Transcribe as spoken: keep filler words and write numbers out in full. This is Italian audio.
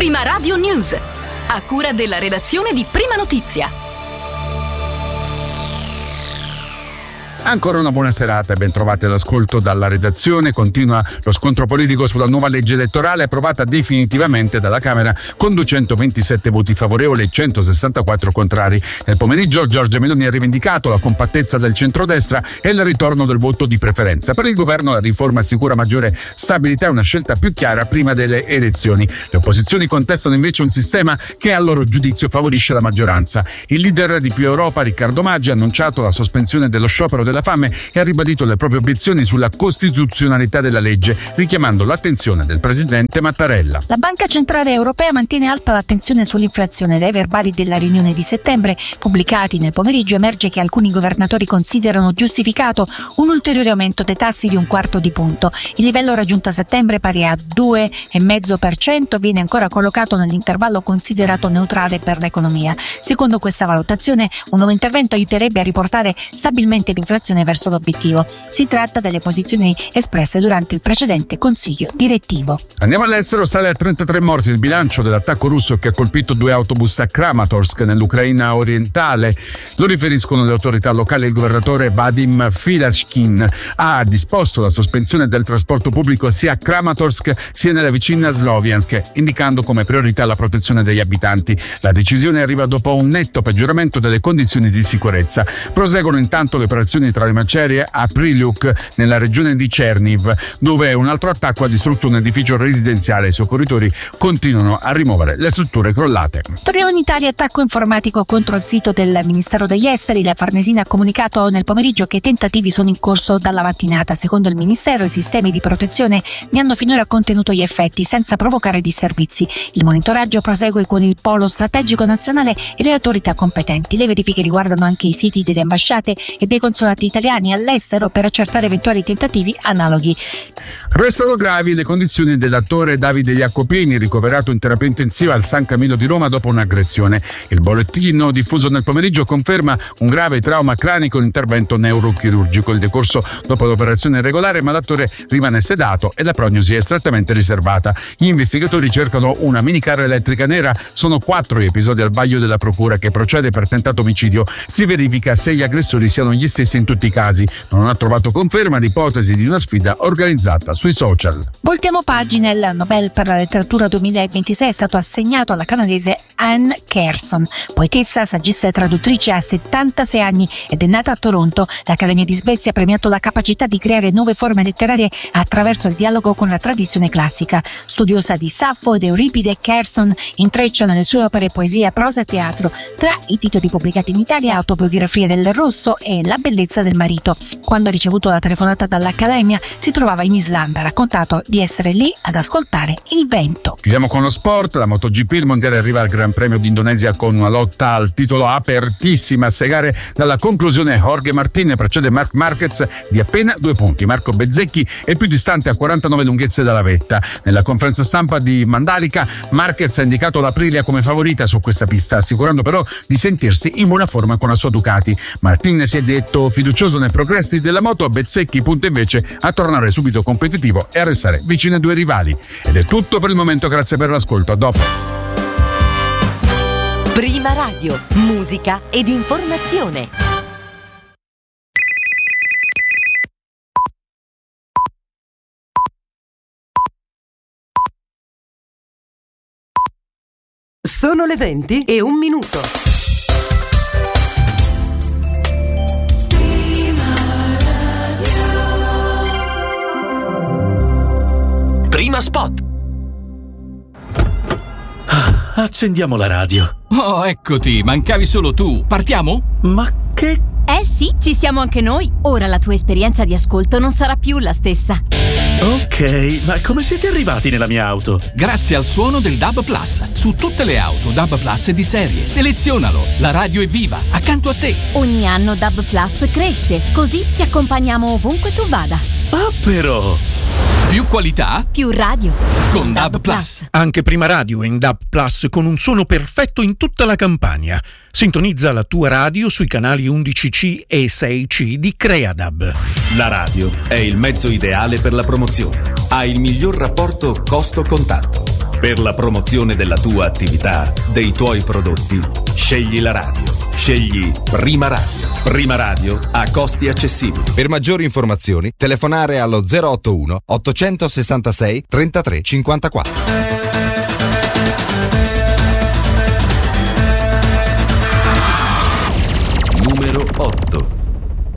Prima Radio News, a cura della redazione di Prima Notizia. Ancora una buona serata e ben trovati all'ascolto dalla redazione. Continua lo scontro politico sulla nuova legge elettorale approvata definitivamente dalla Camera con duecentoventisette voti favorevoli e centosessantaquattro contrari. Nel pomeriggio Giorgia Meloni ha rivendicato la compattezza del centrodestra e il ritorno del voto di preferenza. Per il governo la riforma assicura maggiore stabilità e una scelta più chiara prima delle elezioni. Le opposizioni contestano invece un sistema che a loro giudizio favorisce la maggioranza. Il leader di Più Europa, Riccardo Maggi, ha annunciato la sospensione dello sciopero della fame e ha ribadito le proprie obiezioni sulla costituzionalità della legge, richiamando l'attenzione del presidente Mattarella. La Banca Centrale Europea mantiene alta l'attenzione sull'inflazione. Dai verbali della riunione di settembre pubblicati nel pomeriggio emerge che alcuni governatori considerano giustificato un ulteriore aumento dei tassi di un quarto di punto. Il livello raggiunto a settembre, pari a due virgola cinque per cento, viene ancora collocato nell'intervallo considerato neutrale per l'economia. Secondo questa valutazione, un nuovo intervento aiuterebbe a riportare stabilmente l'inflazione verso l'obiettivo. Si tratta delle posizioni espresse durante il precedente consiglio direttivo. Andiamo all'estero. Sale a trentatré morti il bilancio dell'attacco russo che ha colpito due autobus a Kramatorsk nell'Ucraina orientale. Lo riferiscono le autorità locali. Il governatore Vadim Filashkin ha disposto la sospensione del trasporto pubblico sia a Kramatorsk sia nella vicina Sloviansk, indicando come priorità la protezione degli abitanti. La decisione arriva dopo un netto peggioramento delle condizioni di sicurezza. Proseguono intanto le operazioni tra le macerie a Priluk nella regione di Cherniv, dove un altro attacco ha distrutto un edificio residenziale. I soccorritori continuano a rimuovere le strutture crollate. Torniamo in Italia. Attacco informatico contro il sito del Ministero degli Esteri. La Farnesina ha comunicato nel pomeriggio che i tentativi sono in corso dalla mattinata. Secondo il Ministero i sistemi di protezione ne hanno finora contenuto gli effetti senza provocare disservizi. Il monitoraggio prosegue con il Polo Strategico Nazionale e le autorità competenti. Le verifiche riguardano anche i siti delle ambasciate e dei consolati italiani all'estero per accertare eventuali tentativi analoghi. Restano gravi le condizioni dell'attore Davide Jacopini, ricoverato in terapia intensiva al San Camillo di Roma dopo un'aggressione. Il bollettino diffuso nel pomeriggio conferma un grave trauma cranico e un intervento neurochirurgico. Il decorso dopo l'operazione regolare, ma l'attore rimane sedato e la prognosi è strettamente riservata. Gli investigatori cercano una minicar elettrica nera. Sono quattro gli episodi al vaglio della procura, che procede per tentato omicidio. Si verifica se gli aggressori siano gli stessi in tutti i casi. Non ha trovato conferma l'ipotesi di una sfida organizzata sui social. Voltiamo pagina. Il Nobel per la letteratura duemilaventisei è stato assegnato alla canadese Anne Carson. Poetessa, saggista e traduttrice, ha settantasei anni ed è nata a Toronto. L'Accademia di Svezia ha premiato la capacità di creare nuove forme letterarie attraverso il dialogo con la tradizione classica. Studiosa di Saffo ed Euripide, Carson intreccia nelle sue opere poesia, prosa e teatro. Tra i titoli pubblicati in Italia, Autobiografia del Rosso e La bellezza del marito. Quando ha ricevuto la telefonata dall'Accademia si trovava in Islanda. Ha raccontato di essere lì ad ascoltare il vento. Chiudiamo con lo sport. La MotoGP, il mondiale arriva al Gran Premio d'Indonesia con una lotta al titolo apertissima. A sei gare dalla conclusione Jorge Martin precede Marc Marquez di appena due punti. Marco Bezzecchi è più distante a quarantanove lunghezze dalla vetta. Nella conferenza stampa di Mandalika, Marquez ha indicato l'Aprilia come favorita su questa pista, assicurando però di sentirsi in buona forma con la sua Ducati. Martin si è detto fiducioso nei progressi della moto. Bezzecchi punta invece a tornare subito competitivo e a restare vicino ai due rivali. Ed è tutto per il momento, grazie per l'ascolto, a dopo. Prima Radio, musica ed informazione. Sono le venti e un minuto. Prima spot. Accendiamo la radio. Oh, eccoti, mancavi solo tu. Partiamo? Ma che... Eh sì, ci siamo anche noi. Ora la tua esperienza di ascolto non sarà più la stessa. Ok, ma come siete arrivati nella mia auto? Grazie al suono del D A B Plus. Su tutte le auto D A B Plus è di serie. Selezionalo. La radio è viva, accanto a te. Ogni anno D A B Plus cresce, così ti accompagniamo ovunque tu vada. Ah, però... Più qualità, più radio con D A B Plus. Anche Prima Radio è in D A B Plus con un suono perfetto in tutta la Campania. Sintonizza la tua radio sui canali undici C e sei C di Creadab. La radio è il mezzo ideale per la promozione. Ha il miglior rapporto costo-contatto. Per la promozione della tua attività, dei tuoi prodotti, scegli la radio. Scegli Prima Radio. Prima Radio a costi accessibili. Per maggiori informazioni, telefonare allo zero otto uno ottocentosessantasei trentatré cinquantaquattro.